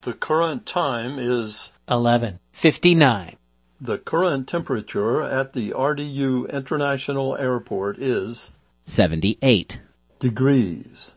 The current time is 11:59. The current temperature at the RDU International Airport is 78 degrees.